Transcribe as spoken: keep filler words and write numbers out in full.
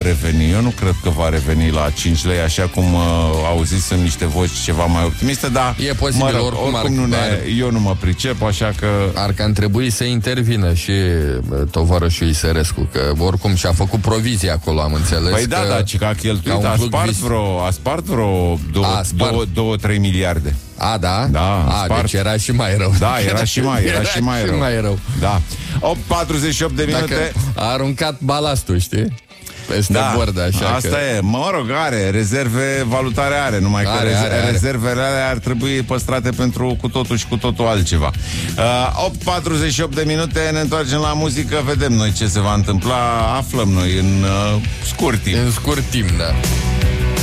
reveni. Eu nu cred că va reveni la cinci lei, așa cum uh, auzisem niște voci ceva mai optimiste, dar e posibil, mă rog, oricum, oricum nu ne, eu nu mă pricep, așa că... Ar că trebuie să intervină și tovarășul Isărescu, că oricum și-a făcut provizia acolo, am înțeles. Păi da, da, ci că a cheltuit, a spart vreo, a spart vreo două trei miliarde. A, da? Da, a, spart. Deci era și mai rău. Da, era și mai, era, era și mai rău. mai rău. Da. opt patruzeci și opt de minute. Dacă a aruncat balastul, știi? Peste da, bord, așa asta că... e. Mă rog, are, rezerve valutare are, numai are, că rez- are, are. rezervele alea ar trebui păstrate pentru cu totul și cu totul altceva. uh, opt patruzeci și opt de minute, ne întoarcem la muzică, vedem noi ce se va întâmpla, aflăm noi în uh, scurt timp. În scurt timp, da.